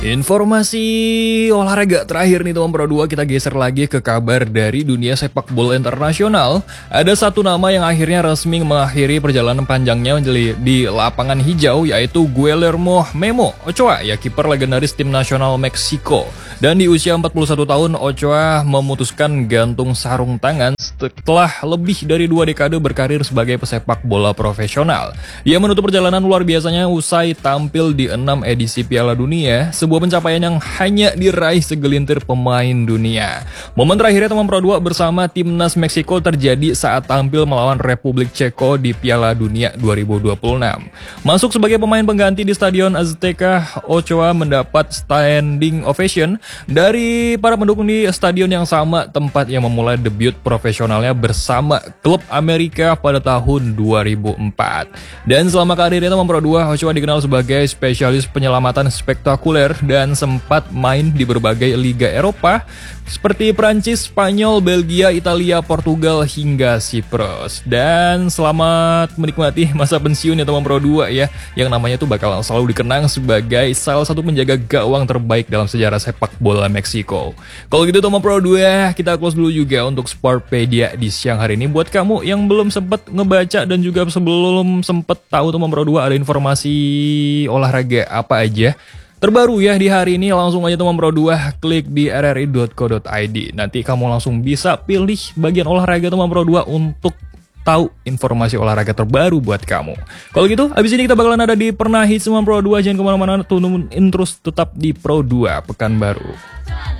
Informasi olahraga terakhir nih teman Pro 2, kita geser lagi ke kabar dari dunia sepak bola internasional. Ada satu nama yang akhirnya resmi mengakhiri perjalanan panjangnya di lapangan hijau, yaitu Guillermo Memo Ochoa, ya kiper legendaris tim nasional Meksiko. Dan di usia 41 tahun, Ochoa memutuskan gantung sarung tangan setelah lebih dari 2 dekade berkarir sebagai pesepak bola profesional. Ia menutup perjalanan luar biasanya usai tampil di 6 edisi Piala Dunia, sebuah pencapaian yang hanya diraih segelintir pemain dunia. Momen terakhirnya teman Pro 2 bersama timnas Meksiko terjadi saat tampil melawan Republik Ceko di Piala Dunia 2026. Masuk sebagai pemain pengganti di Stadion Azteca, Ochoa mendapat standing ovation dari para pendukung di stadion yang sama tempat yang memulai debut profesionalnya bersama klub Amerika pada tahun 2004. Dan selama karirnya teman Pro 2, Ochoa dikenal sebagai spesialis penyelamatan spektakuler dan sempat main di berbagai liga Eropa seperti Prancis, Spanyol, Belgia, Italia, Portugal, hingga Siprus. Dan selamat menikmati masa pensiun ya teman Pro 2 ya, yang namanya tuh bakal selalu dikenang sebagai salah satu penjaga gawang terbaik dalam sejarah sepak bola Meksiko. Kalau gitu teman Pro 2, kita close dulu juga untuk Sportpedia di siang hari ini. Buat kamu yang belum sempat ngebaca dan juga sebelum sempat tahu teman Pro 2 ada informasi olahraga apa aja terbaru ya di hari ini, langsung aja teman Pro 2 klik di rri.co.id. Nanti kamu langsung bisa pilih bagian olahraga teman Pro 2 untuk tahu informasi olahraga terbaru buat kamu. Kalau gitu, abis ini kita bakalan ada di Pernah Hits teman Pro 2. Jangan kemana-mana, tungguin terus tetap di Pro 2 Pekanbaru.